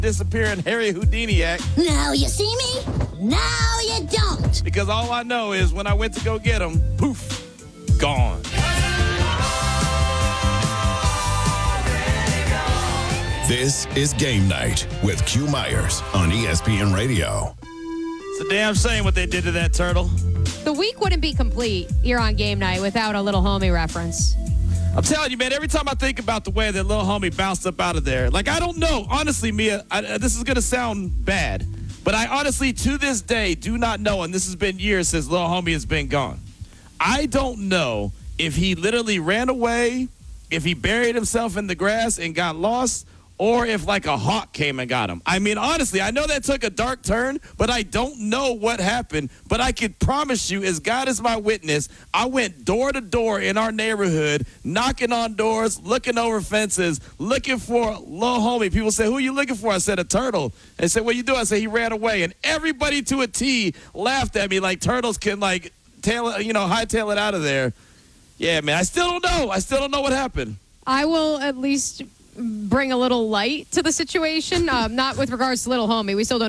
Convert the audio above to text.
disappearing Harry Houdini act. Now you see me? Now you don't. Because all I know is when I went to go get him, poof, gone. This is Game Night with Q Myers on ESPN Radio. It's a damn shame what they did to that turtle. The week wouldn't be complete here on Game Night without a little homie reference. I'm telling you, man, every time I think about the way that little homie bounced up out of there, like, I don't know. Honestly, Mia, this is going to sound bad, but I honestly, to this day, do not know, and this has been years since little homie has been gone. I don't know if he literally ran away, if he buried himself in the grass and got lost, or if like a hawk came and got him. I mean, honestly, I know that took a dark turn, but I don't know what happened. But I can promise you, as God is my witness, I went door to door in our neighborhood, knocking on doors, looking over fences, looking for little homie. People say, who are you looking for? I said, a turtle. They said, what you doing? I said, he ran away. And everybody to a T laughed at me like turtles can like hightail it out of there. Yeah, man, I still don't know. I still don't know what happened. I will at least bring a little light to the situation, not with regards to little homie. We still don't